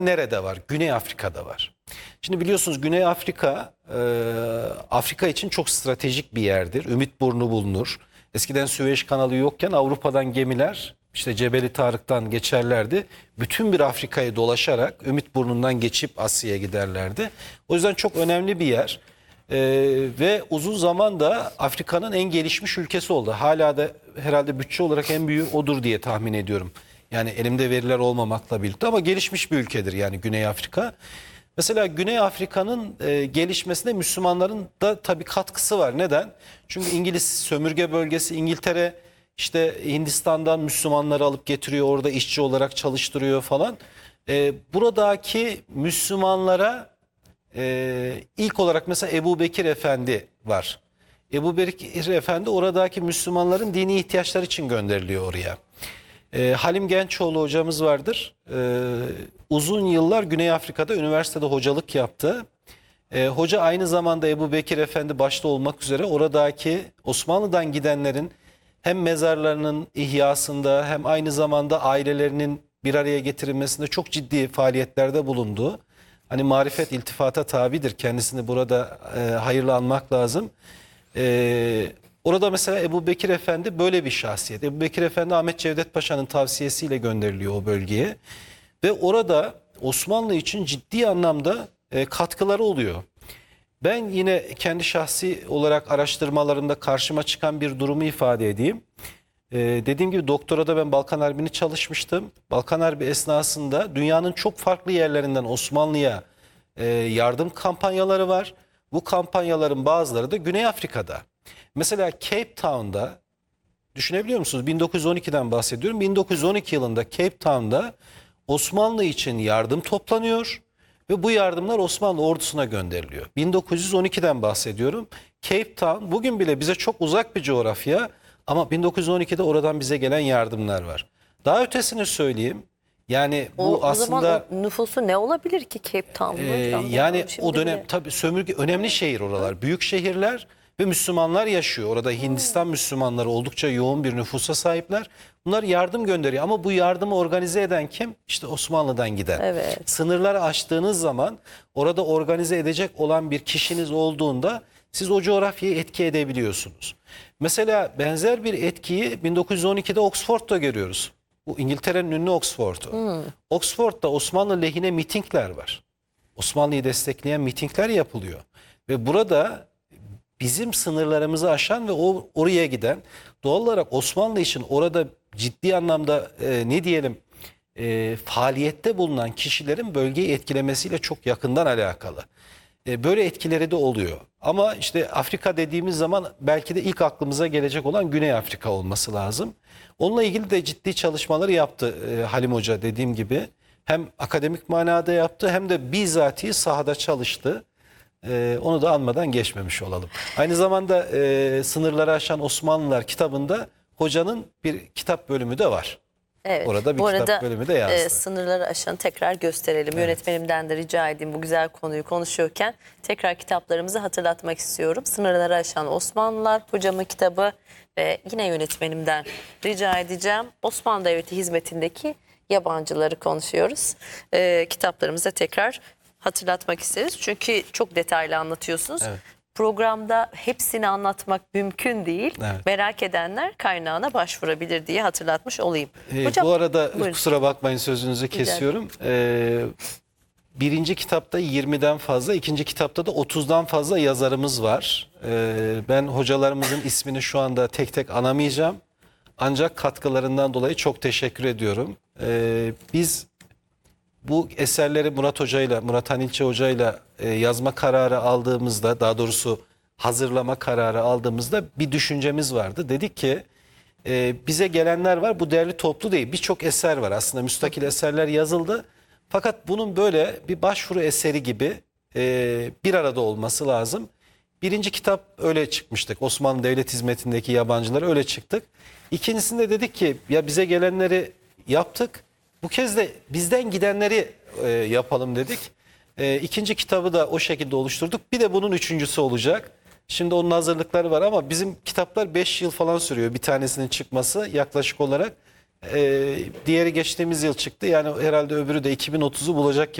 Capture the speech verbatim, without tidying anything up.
nerede var? Güney Afrika'da var. Şimdi biliyorsunuz Güney Afrika, e, Afrika için çok stratejik bir yerdir. Ümitburnu bulunur. Eskiden Süveyş kanalı yokken Avrupa'dan gemiler işte Cebeli Tarık'tan geçerlerdi. Bütün bir Afrika'yı dolaşarak Ümitburnu'ndan geçip Asya'ya giderlerdi. O yüzden çok önemli bir yer. Ee, ve uzun zaman da Afrika'nın en gelişmiş ülkesi oldu. Hala da herhalde bütçe olarak en büyüğü odur diye tahmin ediyorum. Yani elimde veriler olmamakla birlikte ama gelişmiş bir ülkedir yani Güney Afrika. Mesela Güney Afrika'nın e, gelişmesine Müslümanların da tabii katkısı var. Neden? Çünkü İngiliz sömürge bölgesi, İngiltere işte Hindistan'dan Müslümanları alıp getiriyor, orada işçi olarak çalıştırıyor falan. E, buradaki Müslümanlara e, ilk olarak mesela Ebu Bekir Efendi var. Ebu Bekir Efendi oradaki Müslümanların dini ihtiyaçları için gönderiliyor oraya. E, Halim Gençoğlu hocamız vardır. E, uzun yıllar Güney Afrika'da üniversitede hocalık yaptı. E, hoca aynı zamanda Ebu Bekir Efendi başta olmak üzere oradaki Osmanlı'dan gidenlerin hem mezarlarının ihyasında hem aynı zamanda ailelerinin bir araya getirilmesinde çok ciddi faaliyetlerde bulundu. Hani marifet iltifata tabidir. Kendisini burada e, hayırlı anmak lazım. E, orada mesela Ebu Bekir Efendi böyle bir şahsiyet. Ebu Bekir Efendi Ahmet Cevdet Paşa'nın tavsiyesiyle gönderiliyor o bölgeye. Ve orada Osmanlı için ciddi anlamda e, katkıları oluyor. Ben yine kendi şahsi olarak araştırmalarımda karşıma çıkan bir durumu ifade edeyim. Ee, dediğim gibi doktorada ben Balkan Harbi'ni çalışmıştım. Balkan Harbi esnasında dünyanın çok farklı yerlerinden Osmanlı'ya e, yardım kampanyaları var. Bu kampanyaların bazıları da Güney Afrika'da. Mesela Cape Town'da, düşünebiliyor musunuz? bin dokuz yüz on ikiden bahsediyorum. bin dokuz yüz on iki yılında Cape Town'da Osmanlı için yardım toplanıyor. Ve bu yardımlar Osmanlı ordusuna gönderiliyor. bin dokuz yüz on ikiden bahsediyorum. Cape Town bugün bile bize çok uzak bir coğrafya ama bin dokuz yüz on ikide oradan bize gelen yardımlar var. Daha ötesini söyleyeyim. Yani bu o, o aslında zaman o nüfusu ne olabilir ki Cape Town'da? e, yani o dönem tabii sömürge önemli şehir oralar. Büyük şehirler ve Müslümanlar yaşıyor. Orada Hindistan Müslümanları oldukça yoğun bir nüfusa sahipler. Bunlar yardım gönderiyor ama bu yardımı organize eden kim? İşte Osmanlı'dan giden. Evet. Sınırları aştığınız zaman orada organize edecek olan bir kişiniz olduğunda siz o coğrafyayı etki edebiliyorsunuz. Mesela benzer bir etkiyi bin dokuz yüz on ikide Oxford'da görüyoruz. Bu İngiltere'nin ünlü Oxford'u. Hmm. Oxford'da Osmanlı lehine mitingler var. Osmanlı'yı destekleyen mitingler yapılıyor. Ve burada bizim sınırlarımızı aşan ve o oraya giden doğal olarak Osmanlı için orada ciddi anlamda e, ne diyelim e, faaliyette bulunan kişilerin bölgeyi etkilemesiyle çok yakından alakalı. E, böyle etkileri de oluyor. Ama işte Afrika dediğimiz zaman belki de ilk aklımıza gelecek olan Güney Afrika olması lazım. Onunla ilgili de ciddi çalışmaları yaptı e, Halim Hoca dediğim gibi. Hem akademik manada yaptı hem de bizatihi sahada çalıştı. Ee, onu da anmadan geçmemiş olalım. Aynı zamanda e, sınırları aşan Osmanlılar kitabında hocanın bir kitap bölümü de var. Evet. Orada bir bu kitap arada, bölümü de yazdı. E, sınırları aşanı tekrar gösterelim. Evet. Yönetmenimden de rica edeyim bu güzel konuyu konuşuyorken tekrar kitaplarımızı hatırlatmak istiyorum. Sınırları aşan Osmanlılar, hocamın kitabı ve yine yönetmenimden rica edeceğim. Osmanlı Devleti hizmetindeki yabancıları konuşuyoruz. E, kitaplarımıza tekrar hatırlatmak isteriz. Çünkü çok detaylı anlatıyorsunuz. Evet. Programda hepsini anlatmak mümkün değil. Evet. Merak edenler kaynağına başvurabilir diye hatırlatmış olayım. Ee, Hocam, bu arada buyurun. Kusura bakmayın sözünüzü kesiyorum. Ee, birinci kitapta yirmiden fazla, ikinci kitapta da otuzdan fazla yazarımız var. Ee, ben hocalarımızın ismini şu anda tek tek anamayacağım. Ancak katkılarından dolayı çok teşekkür ediyorum. Ee, biz bu eserleri Murat Hoca'yla, Murat Hanilçe Hoca'yla e, yazma kararı aldığımızda, daha doğrusu hazırlama kararı aldığımızda bir düşüncemiz vardı. Dedik ki e, bize gelenler var, bu derli toplu değil. Birçok eser var aslında, müstakil eserler yazıldı. Fakat bunun böyle bir başvuru eseri gibi e, bir arada olması lazım. Birinci kitap öyle çıkmıştık. Osmanlı Devlet Hizmeti'ndeki yabancılar öyle çıktık. İkincisinde dedik ki ya bize gelenleri yaptık. Bu kez de bizden gidenleri e, yapalım dedik. E, ikinci kitabı da o şekilde oluşturduk. Bir de bunun üçüncüsü olacak. Şimdi onun hazırlıkları var ama bizim kitaplar beş yıl falan sürüyor bir tanesinin çıkması yaklaşık olarak. Ee, diğeri geçtiğimiz yıl çıktı. Yani herhalde öbürü de iki bin otuzu bulacak gibi.